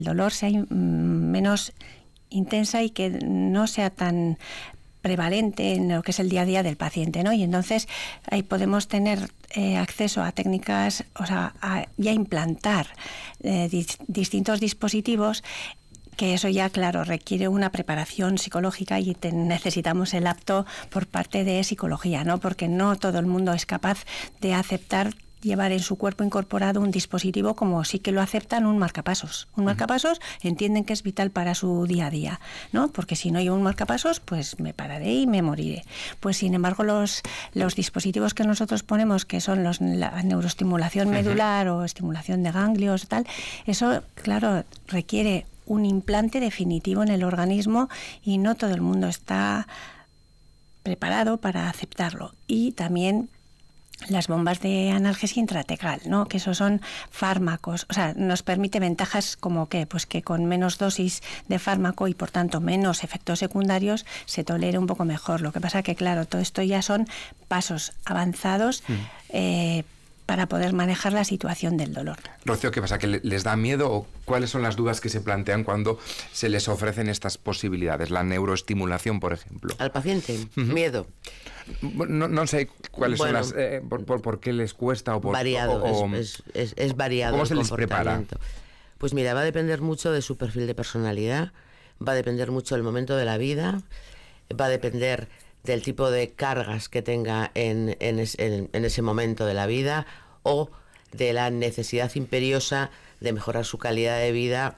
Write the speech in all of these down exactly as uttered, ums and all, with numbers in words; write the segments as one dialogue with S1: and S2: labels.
S1: dolor sea in, menos intensa y que no sea tan prevalente en lo que es el día a día del paciente, ¿no? Y entonces ahí podemos tener eh, acceso a técnicas, o sea, a, y a implantar eh, di distintos dispositivos, que eso ya, claro, requiere una preparación psicológica y te, necesitamos el apto por parte de psicología, ¿no? Porque no todo el mundo es capaz de aceptar llevar en su cuerpo incorporado un dispositivo como sí que lo aceptan un marcapasos. Un marcapasos entienden que es vital para su día a día, ¿no? Porque si no hay un marcapasos, pues me pararé y me moriré. Pues sin embargo, los, los dispositivos que nosotros ponemos, que son los, la neuroestimulación medular uh-huh. o estimulación de ganglios, tal, eso, claro, requiere un implante definitivo en el organismo y no todo el mundo está preparado para aceptarlo. Y también las bombas de analgesia intratecal, ¿no? Que esos son fármacos, o sea, nos permite ventajas como que, pues que con menos dosis de fármaco y por tanto menos efectos secundarios se tolere un poco mejor. Lo que pasa que, claro, todo esto ya son pasos avanzados mm. eh, para poder manejar la situación del dolor.
S2: Rocío, ¿qué pasa? ¿Que les da miedo o cuáles son las dudas que se plantean cuando se les ofrecen estas posibilidades? La neuroestimulación, por ejemplo.
S3: Al paciente, uh-huh. miedo.
S2: No, no sé cuáles bueno, son las... Eh, por, por, ¿Por qué les cuesta? O por,
S3: variado,
S2: o, o,
S3: es, es, es variado.
S2: ¿Cómo se les prepara?
S3: Pues mira, va a depender mucho de su perfil de personalidad, va a depender mucho del momento de la vida, va a depender del tipo de cargas que tenga en, en, es, en, en ese momento de la vida o de la necesidad imperiosa de mejorar su calidad de vida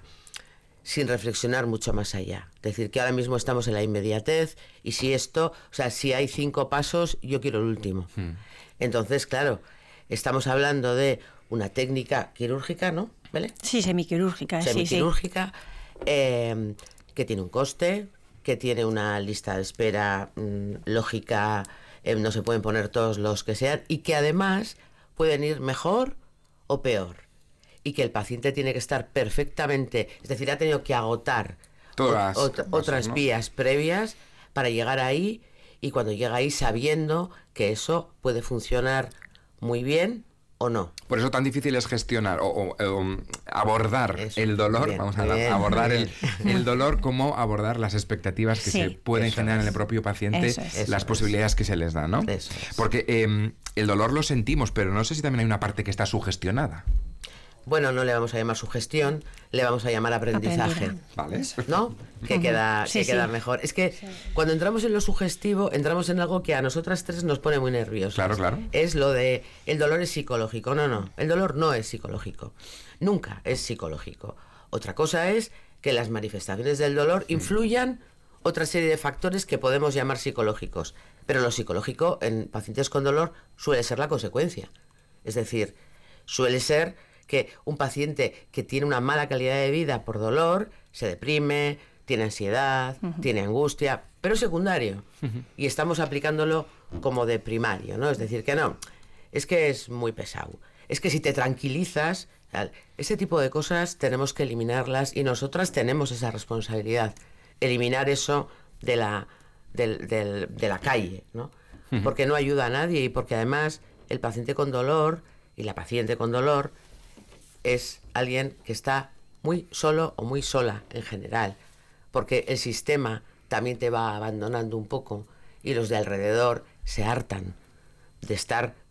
S3: sin reflexionar mucho más allá. Es decir, que ahora mismo estamos en la inmediatez y si esto, o sea, si hay cinco pasos, yo quiero el último. Hmm. Entonces, claro, estamos hablando de una técnica quirúrgica, ¿no? ¿Vale?
S1: Sí, semiquirúrgica.
S3: Semiquirúrgica,
S1: sí, sí.
S3: Eh, que tiene un coste, que tiene una lista de espera mmm, lógica, eh, no se pueden poner todos los que sean, y que además pueden ir mejor o peor. Y que el paciente tiene que estar perfectamente, es decir, ha tenido que agotar
S2: Todas,
S3: ot ot otras ¿no? vías previas para llegar ahí, y cuando llega ahí sabiendo que eso puede funcionar muy bien o no.
S2: Por eso tan difícil es gestionar o, o, o abordar eso, el dolor,
S3: bien,
S2: vamos a
S3: bien,
S2: abordar
S3: bien.
S2: El, el dolor, como abordar las expectativas que sí, se pueden generar es. en el propio paciente,
S1: eso es,
S2: las
S3: eso
S2: posibilidades
S3: es.
S2: que se les dan, ¿no?
S3: Eso es.
S2: Porque eh, el dolor lo sentimos, pero no sé si también hay una parte que está sugestionada.
S3: Bueno, no le vamos a llamar sugestión, le vamos a llamar aprendizaje.
S2: Vale.
S3: ¿No? Que queda,
S1: sí,
S3: que
S1: sí.
S3: queda mejor. Es que sí. cuando entramos en lo sugestivo, entramos en algo que a nosotras tres nos pone muy nerviosos.
S2: Claro, claro.
S3: Es lo de el dolor es psicológico. No, no. El dolor no es psicológico. Nunca es psicológico. Otra cosa es que las manifestaciones del dolor influyan otra serie de factores que podemos llamar psicológicos. Pero lo psicológico en pacientes con dolor suele ser la consecuencia. Es decir, suele ser que un paciente que tiene una mala calidad de vida por dolor se deprime, tiene ansiedad, uh-huh. tiene angustia, pero es secundario. Uh-huh. Y estamos aplicándolo como de primario, ¿no? Es decir, que no, es que es muy pesado. Es que si te tranquilizas, ese tipo de cosas tenemos que eliminarlas y nosotras tenemos esa responsabilidad, eliminar eso de la, de, de, de la calle, ¿no? Uh-huh. Porque no ayuda a nadie y porque además el paciente con dolor y la paciente con dolor es alguien que está muy solo o muy sola en general, porque el sistema también te va abandonando un poco y los de alrededor se hartan de estar